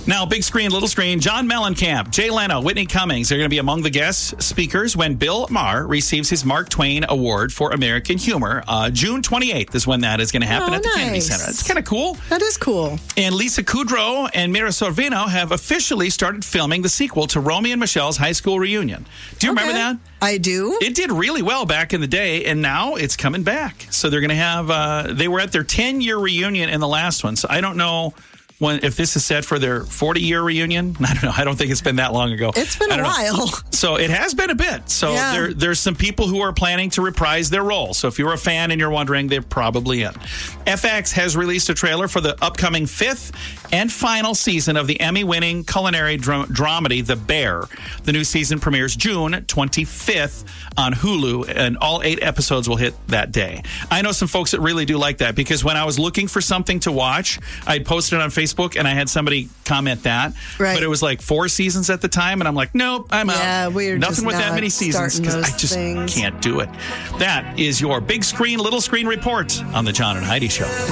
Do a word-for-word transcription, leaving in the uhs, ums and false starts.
Now, big screen, little screen, John Mellencamp, Jay Leno, Whitney Cummings are going to be among the guest speakers when Bill Maher receives his Mark Twain Award for American Humor. Uh, June twenty-eighth is when that is going to happen oh, at the nice. Kennedy Center. It's kind of cool. That is cool. And Lisa Kudrow and Mira Sorvino have officially started filming the sequel to Romy and Michelle's high school reunion. Do you okay. remember that? I do. It did really well back in the day, and now it's coming back. So they're going to have, uh, they were at their ten-year reunion in the last one, so I don't know when, if this is set for their forty-year reunion. I don't know. I don't think it's been that long ago. It's been a while. Know. So it has been a bit. So yeah. there, there's some people who are planning to reprise their role. So if you're a fan and you're wondering, they're probably in. F X has released a trailer for the upcoming fifth and final season of the Emmy-winning culinary dra- dramedy, The Bear. The new season premieres June twenty-fifth on Hulu, and all eight episodes will hit that day. I know some folks that really do like that, because when I was looking for something to watch, I posted it on Facebook, and I had somebody comment that. Right. But it was like four seasons at the time, and I'm like, nope, I'm out. Yeah, we're Nothing just with that not many seasons, because I just things. can't do it. That is your big screen, little screen report on the John and Heidi Show.